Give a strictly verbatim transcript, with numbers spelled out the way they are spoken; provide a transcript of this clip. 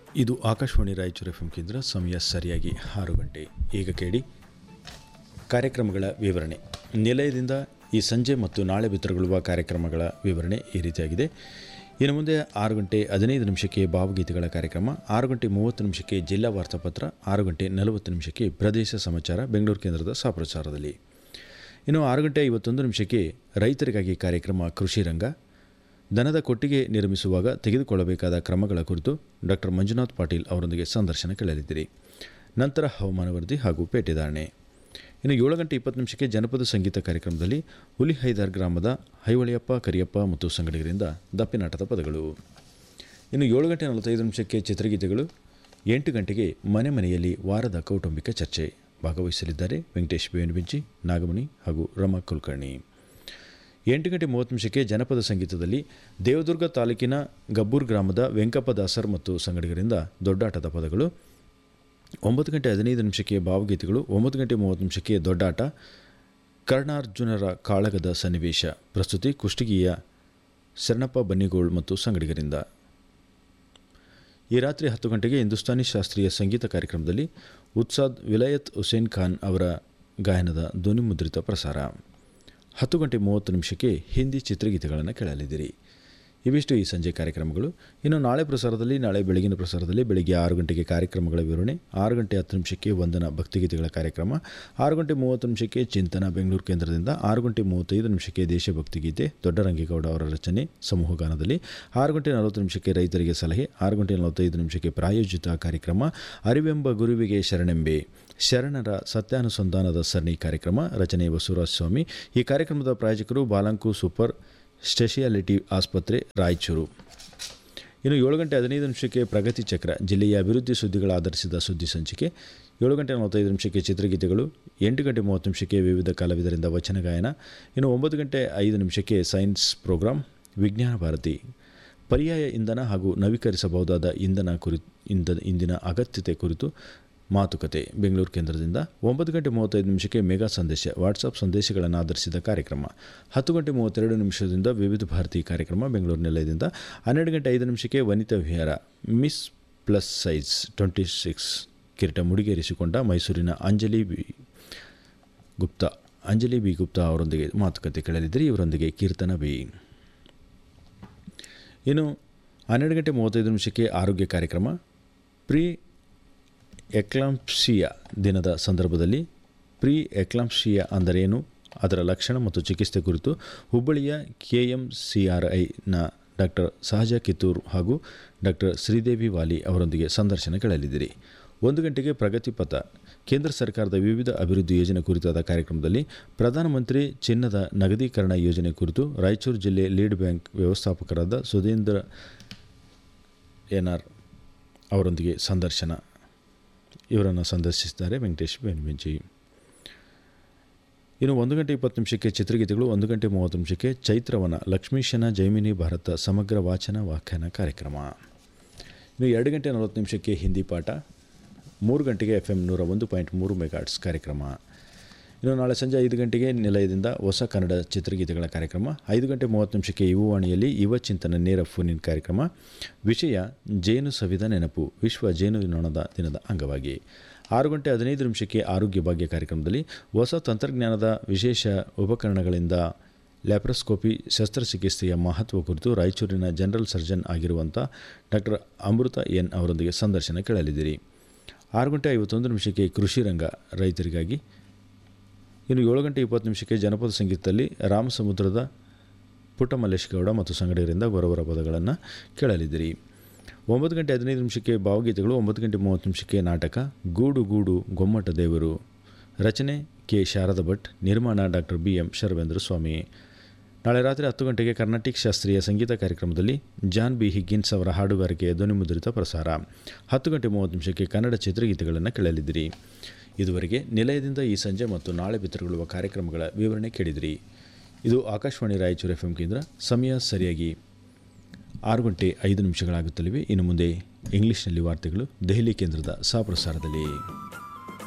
ಇದು Akashvani Raichur F M ಕೇಂದ್ರ. ಸಮಯ ಸರಿಯಾಗಿ ಆರು ಗಂಟೆ. ಈಗ ಕೇಳಿ ಕಾರ್ಯಕ್ರಮಗಳ ವಿವರಣೆ. ನಿಲಯದಿಂದ ಈ ಸಂಜೆ ಮತ್ತು ನಾಳೆ ಬಿತ್ತರಗೊಳ್ಳುವ ಕಾರ್ಯಕ್ರಮಗಳ ವಿವರಣೆ ಈ ರೀತಿಯಾಗಿದೆ. ಇನ್ನು ಮುಂದೆ ಆರು ಗಂಟೆ ಹದಿನೈದು ನಿಮಿಷಕ್ಕೆ ಭಾವಗೀತೆಗಳ ಕಾರ್ಯಕ್ರಮ, ಆರು ಗಂಟೆ ಮೂವತ್ತು ನಿಮಿಷಕ್ಕೆ ಜಿಲ್ಲಾ ವಾರ್ತಾಪತ್ರ, ಆರು ಗಂಟೆ ನಲವತ್ತು ನಿಮಿಷಕ್ಕೆ ಪ್ರದೇಶ ಸಮಾಚಾರ ಬೆಂಗಳೂರು ಕೇಂದ್ರದ ಸಾಪ್ರಸಾರದಲ್ಲಿ. ಇನ್ನು ಆರು ಗಂಟೆ ಐವತ್ತೊಂದು ನಿಮಿಷಕ್ಕೆ ರೈತರಿಗಾಗಿ ಕಾರ್ಯಕ್ರಮ ಕೃಷಿ ರಂಗ, ದನದ ಕೊಟ್ಟಿಗೆ ನಿರ್ಮಿಸುವಾಗ ತೆಗೆದುಕೊಳ್ಳಬೇಕಾದ ಕ್ರಮಗಳ ಕುರಿತು ಡಾಕ್ಟರ್ ಮಂಜುನಾಥ್ ಪಾಟೀಲ್ ಅವರೊಂದಿಗೆ ಸಂದರ್ಶನ ಕೇಳಲಿದ್ದೀರಿ. ನಂತರ ಹವಾಮಾನ ವರದಿ ಹಾಗೂ ಪೇಟೆದಾರಣೆ. ಇನ್ನು ಏಳು ಗಂಟೆ ಇಪ್ಪತ್ತು ನಿಮಿಷಕ್ಕೆ ಜನಪದ ಸಂಗೀತ ಕಾರ್ಯಕ್ರಮದಲ್ಲಿ ಹುಲಿಹೈದಾರ್ ಗ್ರಾಮದ ಹೈವಳಿಯಪ್ಪ, ಕರಿಯಪ್ಪ ಮತ್ತು ಸಂಗಡಿಗರಿಂದ ದಪ್ಪಿನಾಟದ ಪದಗಳು. ಇನ್ನು ಏಳು ಗಂಟೆ ನಲವತ್ತೈದು ನಿಮಿಷಕ್ಕೆ ಚಿತ್ರಗೀತೆಗಳು. ಎಂಟು ಗಂಟೆಗೆ ಮನೆ ಮನೆಯಲ್ಲಿ ವಾರದ ಕೌಟುಂಬಿಕ ಚರ್ಚೆ. ಭಾಗವಹಿಸಲಿದ್ದಾರೆ ವೆಂಕಟೇಶ್ ಬೇವನಬಿಂಚಿ, ನಾಗಮಣಿ ಹಾಗೂ ರಮಾ ಕುಲಕರ್ಣಿ. ಎಂಟು ಗಂಟೆ ಮೂವತ್ತು ನಿಮಿಷಕ್ಕೆ ಜನಪದ ಸಂಗೀತದಲ್ಲಿ ದೇವದುರ್ಗ ತಾಲೂಕಿನ ಗಬ್ಬೂರ್ ಗ್ರಾಮದ ವೆಂಕಪ್ಪ ದಾಸರ್ ಮತ್ತು ಸಂಗಡಿಗರಿಂದ ದೊಡ್ಡಾಟದ ಪದಗಳು. ಒಂಬತ್ತು ಗಂಟೆ ಹದಿನೈದು ನಿಮಿಷಕ್ಕೆ ಭಾವಗೀತೆಗಳು. ಒಂಬತ್ತು ಗಂಟೆ ಮೂವತ್ತು ನಿಮಿಷಕ್ಕೆ ದೊಡ್ಡಾಟ, ಕರ್ಣಾರ್ಜುನರ ಕಾಳಗದ ಸನ್ನಿವೇಶ. ಪ್ರಸ್ತುತಿ ಕುಷ್ಟಗಿಯ ಶರಣಪ್ಪ ಬನ್ನಿಗೋಳ್ ಮತ್ತು ಸಂಗಡಿಗರಿಂದ. ಈ ರಾತ್ರಿ ಹತ್ತು ಗಂಟೆಗೆ ಹಿಂದೂಸ್ತಾನಿ ಶಾಸ್ತ್ರೀಯ ಸಂಗೀತ ಕಾರ್ಯಕ್ರಮದಲ್ಲಿ ಉತ್ಸಾದ್ ವಿಲಾಯತ್ ಹುಸೇನ್ ಖಾನ್ ಅವರ ಗಾಯನದ ಧ್ವನಿಮುದ್ರಿತ ಪ್ರಸಾರ. ಹತ್ತು ಗಂಟೆ ಮೂವತ್ತು ನಿಮಿಷಕ್ಕೆ ಹಿಂದಿ ಚಿತ್ರಗೀತೆಗಳನ್ನು ಕೇಳಲಿದ್ದೀರಿ. ಇವಿಷ್ಟು ಈ ಸಂಜೆ ಕಾರ್ಯಕ್ರಮಗಳು. ಇನ್ನು ನಾಳೆ ಪ್ರಸಾರದಲ್ಲಿ ನಾಳೆ ಬೆಳಗಿನ ಪ್ರಸಾರದಲ್ಲಿ ಬೆಳಗ್ಗೆ ಆರು ಗಂಟೆಗೆ ಕಾರ್ಯಕ್ರಮಗಳ ವಿವರಣೆ, ಆರು ಗಂಟೆ ಹತ್ತು ನಿಮಿಷಕ್ಕೆ ವಂದನ ಭಕ್ತಿಗೀತೆಗಳ ಕಾರ್ಯಕ್ರಮ, ಆರು ಗಂಟೆ ಮೂವತ್ತು ನಿಮಿಷಕ್ಕೆ ಚಿಂತನ ಬೆಂಗಳೂರು ಕೇಂದ್ರದಿಂದ, ಆರು ಗಂಟೆ ಮೂವತ್ತೈದು ನಿಮಿಷಕ್ಕೆ ದೇಶಭಕ್ತಿ ಗೀತೆ ದೊಡ್ಡರಂಗೇಗೌಡ ಅವರ ರಚನೆ ಸಮೂಹಗಾನದಲ್ಲಿ, ಆರು ಗಂಟೆ ನಲವತ್ತು ನಿಮಿಷಕ್ಕೆ ರೈತರಿಗೆ ಸಲಹೆ, ಆರು ಗಂಟೆ ನಲವತ್ತೈದು ನಿಮಿಷಕ್ಕೆ ಪ್ರಾಯೋಜಿತ ಕಾರ್ಯಕ್ರಮ ಅರಿವೆಂಬ ಗುರುವಿಗೆ ಶರಣೆಂಬೆ ಶರಣರ ಸತ್ಯಾನುಸಂಧಾನದ ಸರಣಿ ಕಾರ್ಯಕ್ರಮ. ರಚನೆ ಬಸವರಾಜ ಸ್ವಾಮಿ. ಈ ಕಾರ್ಯಕ್ರಮದ ಪ್ರಾಯೋಜಕರು ಬಾಲಂಕು ಸೂಪರ್ ಸ್ಪೆಷಾಲಿಟಿ ಆಸ್ಪತ್ರೆ ರಾಯಚೂರು. ಇನ್ನು ಏಳು ಗಂಟೆ ಹದಿನೈದು ನಿಮಿಷಕ್ಕೆ ಪ್ರಗತಿ ಚಕ್ರ ಜಿಲ್ಲೆಯ ಅಭಿವೃದ್ಧಿ ಸುದ್ದಿಗಳ ಆಧರಿಸಿದ ಸುದ್ದಿ ಸಂಚಿಕೆ. ಏಳು ಗಂಟೆ ನಲವತ್ತೈದು ನಿಮಿಷಕ್ಕೆ ಚಿತ್ರಗೀತೆಗಳು. ಎಂಟು ಗಂಟೆ ಮೂವತ್ತು ನಿಮಿಷಕ್ಕೆ ವಿವಿಧ ಕಲಾವಿದರಿಂದ ವಚನ ಗಾಯನ. ಇನ್ನು ಒಂಬತ್ತು ಗಂಟೆ ಐದು ನಿಮಿಷಕ್ಕೆ ಸೈನ್ಸ್ ಪ್ರೋಗ್ರಾಂ ವಿಜ್ಞಾನ ಭಾರತಿ. ಪರ್ಯಾಯ ಇಂಧನ ಹಾಗೂ ನವೀಕರಿಸಬಹುದಾದ ಇಂಧನ ಕುರಿತು ಇಂಧ ಇಂದಿನ ಅಗತ್ಯತೆ ಕುರಿತು ಮಾತುಕತೆ ಬೆಂಗಳೂರು ಕೇಂದ್ರದಿಂದ. ಒಂಬತ್ತು ಗಂಟೆ ಮೂವತ್ತೈದು ನಿಮಿಷಕ್ಕೆ ಮೆಗಾ ಸಂದೇಶ ವಾಟ್ಸಪ್ ಸಂದೇಶಗಳನ್ನು ಆಧರಿಸಿದ ಕಾರ್ಯಕ್ರಮ. ಹತ್ತು ಗಂಟೆ ಮೂವತ್ತೆರಡು ನಿಮಿಷದಿಂದ ವಿವಿಧ ಭಾರತಿ ಕಾರ್ಯಕ್ರಮ ಬೆಂಗಳೂರು ನಿಲಯದಿಂದ. ಹನ್ನೆರಡು ಗಂಟೆ ಐದು ನಿಮಿಷಕ್ಕೆ ವನಿತಾ ವಿಹಾರ miss plus size twenty six ಕಿರೀಟ ಮುಡಿಗೇರಿಸಿಕೊಂಡ ಮೈಸೂರಿನ ಅಂಜಲಿ ಬಿ ಗುಪ್ತಾ ಅಂಜಲಿ ಬಿ ಗುಪ್ತಾ ಅವರೊಂದಿಗೆ ಮಾತುಕತೆ ಕೇಳಲಿದ್ದರೆ ಇವರೊಂದಿಗೆ ಕೀರ್ತನ ಬಿ. ಇನ್ನು ಹನ್ನೆರಡು ಗಂಟೆ ಮೂವತ್ತೈದು ನಿಮಿಷಕ್ಕೆ ಆರೋಗ್ಯ ಕಾರ್ಯಕ್ರಮ. ಪ್ರೀ ಎಕ್ಲಾಂಪ್ಸಿಯಾ ದಿನದ ಸಂದರ್ಭದಲ್ಲಿ ಪ್ರೀ ಎಕ್ಲಾಂಪ್ಸಿಯಾ ಅಂದರೇನು, ಅದರ ಲಕ್ಷಣ ಮತ್ತು ಚಿಕಿತ್ಸೆ ಕುರಿತು ಹುಬ್ಬಳ್ಳಿಯ ಕೆ ಎಂ ಸಿ ಆರ್ ಐನ ಡಾಕ್ಟರ್ ಸಹಜ ಕಿತ್ತೂರು ಹಾಗೂ ಡಾಕ್ಟರ್ ಶ್ರೀದೇವಿ ವಾಲಿ ಅವರೊಂದಿಗೆ ಸಂದರ್ಶನ ಕೇಳಲಿದ್ದೀರಿ. ಒಂದು ಗಂಟೆಗೆ ಪ್ರಗತಿ ಪಥ ಕೇಂದ್ರ ಸರ್ಕಾರದ ವಿವಿಧ ಅಭಿವೃದ್ಧಿ ಯೋಜನೆ ಕುರಿತಾದ ಕಾರ್ಯಕ್ರಮದಲ್ಲಿ ಪ್ರಧಾನಮಂತ್ರಿ ಚಿನ್ನದ ನಗದೀಕರಣ ಯೋಜನೆ ಕುರಿತು ರಾಯಚೂರು ಜಿಲ್ಲೆ lead bank ವ್ಯವಸ್ಥಾಪಕರಾದ Sudhindra N R ಅವರೊಂದಿಗೆ ಸಂದರ್ಶನ. ಇವರನ್ನು ಸಂದರ್ಶಿಸಿದ್ದಾರೆ ವೆಂಕಟೇಶ್ ಬೇವನಬಿಂಚಿ. ಇನ್ನು ಒಂದು ಗಂಟೆ ಇಪ್ಪತ್ತು ನಿಮಿಷಕ್ಕೆ ಚಿತ್ರಗೀತೆಗಳು. ಒಂದು ಗಂಟೆ ಮೂವತ್ತು ನಿಮಿಷಕ್ಕೆ ಚೈತ್ರವನ ಲಕ್ಷ್ಮೀಶನ ಜೈಮಿನಿ ಭಾರತ ಸಮಗ್ರ ವಾಚನ ವ್ಯಾಖ್ಯಾನ ಕಾರ್ಯಕ್ರಮ. ಇನ್ನು ಎರಡು ಗಂಟೆ ನಲವತ್ತು ನಿಮಿಷಕ್ಕೆ ಹಿಂದಿ ಪಾಠ. ಮೂರು ಗಂಟೆಗೆ ಎಫ್ ಎಮ್ ನೂರ ಒಂದು ಪಾಯಿಂಟ್ ಮೂರು ಮೆಗಾಟ್ಸ್ ಕಾರ್ಯಕ್ರಮ. ಇನ್ನು ನಾಳೆ ಸಂಜೆ ಐದು ಗಂಟೆಗೆ ನಿಲಯದಿಂದ ಹೊಸ ಕನ್ನಡ ಚಿತ್ರಗೀತೆಗಳ ಕಾರ್ಯಕ್ರಮ. ಐದು ಗಂಟೆ ಮೂವತ್ತು ನಿಮಿಷಕ್ಕೆ ಯುವವಾಣಿಯಲ್ಲಿ ಯುವ ಚಿಂತನ ನೇರ ಫೋನಿನ್ ಕಾರ್ಯಕ್ರಮ. ವಿಷಯ ಜೇನು ಸವಿದ ನೆನಪು ವಿಶ್ವ ಜೇನು ನೊಣದ ದಿನದ ಅಂಗವಾಗಿ. ಆರು ಗಂಟೆ ಹದಿನೈದು ನಿಮಿಷಕ್ಕೆ ಆರೋಗ್ಯ ಭಾಗ್ಯ ಕಾರ್ಯಕ್ರಮದಲ್ಲಿ ಹೊಸ ತಂತ್ರಜ್ಞಾನದ ವಿಶೇಷ ಉಪಕರಣಗಳಿಂದ ಲ್ಯಾಪ್ರೋಸ್ಕೋಪಿ ಶಸ್ತ್ರಚಿಕಿತ್ಸೆಯ ಮಹತ್ವ ಕುರಿತು ರಾಯಚೂರಿನ ಜನರಲ್ ಸರ್ಜನ್ ಆಗಿರುವಂಥ ಡಾಕ್ಟರ್ ಅಮೃತ ಎನ್ ಅವರೊಂದಿಗೆ ಸಂದರ್ಶನ ಕೇಳಲಿದ್ದೀರಿ. ಆರು ಗಂಟೆ ಐವತ್ತೊಂದು ನಿಮಿಷಕ್ಕೆ ಕೃಷಿ ರಂಗ ರೈತರಿಗಾಗಿ. ಇನ್ನು ಏಳು ಗಂಟೆ ಇಪ್ಪತ್ತು ನಿಮಿಷಕ್ಕೆ ಜನಪದ ಸಂಗೀತದಲ್ಲಿ ರಾಮಸಮುದ್ರದ ಪುಟ್ಟಮಲ್ಲೇಶ್ ಗೌಡ ಮತ್ತು ಸಂಗಡಿಗರಿಂದ ಗೊರವರ ಪದಗಳನ್ನು ಕೇಳಲಿದ್ದೀರಿ. ಒಂಬತ್ತು ಗಂಟೆ ಹದಿನೈದು ನಿಮಿಷಕ್ಕೆ ಭಾವಗೀತೆಗಳು. ಒಂಬತ್ತು ಗಂಟೆ ಮೂವತ್ತು ನಿಮಿಷಕ್ಕೆ ನಾಟಕ ಗೂಡು ಗೂಡು ಗೊಮ್ಮಟ ದೇವರು. ರಚನೆ ಕೆ ಶಾರದಾ ಭಟ್. ನಿರ್ಮಾಣ ಡಾಕ್ಟರ್ ಬಿ ಎಂ ಶರ್ವೇಂದ್ರ ಸ್ವಾಮಿ. ನಾಳೆ ರಾತ್ರಿ ಹತ್ತು ಗಂಟೆಗೆ ಕರ್ನಾಟಿಕ್ ಶಾಸ್ತ್ರೀಯ ಸಂಗೀತ ಕಾರ್ಯಕ್ರಮದಲ್ಲಿ ಜಾನ್ ಬಿ ಹಿಗ್ಗಿನ್ಸ್ ಅವರ ಹಾಡುಗಾರಿಕೆಯ ಧ್ವನಿಮುದ್ರಿತ ಪ್ರಸಾರ. ಹತ್ತು ಗಂಟೆ ಮೂವತ್ತು ನಿಮಿಷಕ್ಕೆ ಕನ್ನಡ ಚಿತ್ರಗೀತೆಗಳನ್ನು ಕೇಳಲಿದ್ದೀರಿ. ಇದುವರೆಗೆ ನಿಲಯದಿಂದ ಈ ಸಂಜೆ ಮತ್ತು ನಾಳೆ ಬಿತ್ತರಗೊಳ್ಳುವ ಕಾರ್ಯಕ್ರಮಗಳ ವಿವರಣೆ ಕೇಳಿದಿರಿ. ಇದು ಆಕಾಶವಾಣಿ ರಾಯಚೂರು ಎಫ್ ಎಂ ಕೇಂದ್ರ. ಸಮಯ ಸರಿಯಾಗಿ ಆರು ಗಂಟೆ ಐದು ನಿಮಿಷಗಳಾಗುತ್ತಲಿವೆ. ಇನ್ನು ಮುಂದೆ ಇಂಗ್ಲೀಷ್ನಲ್ಲಿ ವಾರ್ತೆಗಳು ದೆಹಲಿ ಕೇಂದ್ರದ ಸಹಪ್ರಸಾರದಲ್ಲಿ.